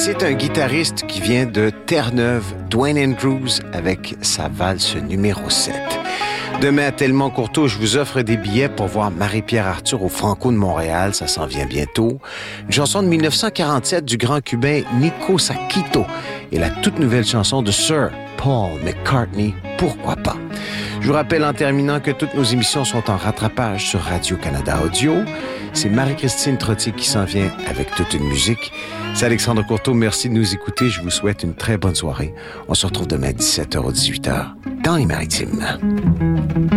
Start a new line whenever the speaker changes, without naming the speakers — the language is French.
C'est un guitariste qui vient de Terre-Neuve, Dwayne Andrews, avec sa valse numéro 7. Demain à Tellement Courteau, je vous offre des billets pour voir Marie-Pierre Arthur au Franco de Montréal. Ça s'en vient bientôt. Une chanson de 1947 du grand cubain Nico Saquito et la toute nouvelle chanson de Sir Paul McCartney, Pourquoi pas? Je vous rappelle en terminant que toutes nos émissions sont en rattrapage sur Radio-Canada Audio. C'est Marie-Christine Trottier qui s'en vient avec toute une musique. C'est Alexandre Courteau, merci de nous écouter. Je vous souhaite une très bonne soirée. On se retrouve demain à 17h ou 18h dans les Maritimes.